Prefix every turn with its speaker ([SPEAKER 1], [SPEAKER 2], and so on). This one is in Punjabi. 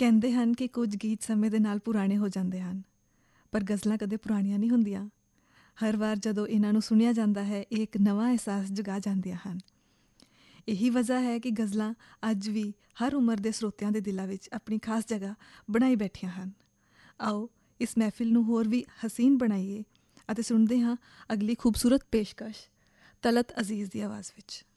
[SPEAKER 1] ਕਹਿੰਦੇ ਹਨ ਕਿ ਕੁਝ ਗੀਤ ਸਮੇਂ ਦੇ ਨਾਲ ਪੁਰਾਣੇ ਹੋ ਜਾਂਦੇ ਹਨ, ਪਰ ਗਜ਼ਲਾਂ ਕਦੇ ਪੁਰਾਣੀਆਂ ਨਹੀਂ ਹੁੰਦੀਆਂ। ਹਰ ਵਾਰ ਜਦੋਂ ਇਹਨਾਂ ਨੂੰ ਸੁਣਿਆ ਜਾਂਦਾ ਹੈ, ਇਹ ਇੱਕ ਨਵਾਂ ਅਹਿਸਾਸ ਜਗਾ ਜਾਂਦੀਆਂ ਹਨ। ਇਹੀ ਵਜ੍ਹਾ ਹੈ ਕਿ ਗਜ਼ਲਾਂ ਅੱਜ ਵੀ ਹਰ ਉਮਰ ਦੇ ਸਰੋਤਿਆਂ ਦੇ ਦਿਲਾਂ ਵਿੱਚ ਆਪਣੀ ਖਾਸ ਜਗ੍ਹਾ ਬਣਾਈ ਬੈਠੀਆਂ ਹਨ। ਆਓ ਇਸ ਮਹਿਫਿਲ ਨੂੰ ਹੋਰ ਵੀ ਹਸੀਨ ਬਣਾਈਏ ਅਤੇ ਸੁਣਦੇ ਹਾਂ ਅਗਲੀ ਖੂਬਸੂਰਤ ਪੇਸ਼ਕਸ਼ ਤਲਤ ਅਜ਼ੀਜ਼ ਦੀ ਆਵਾਜ਼ ਵਿੱਚ।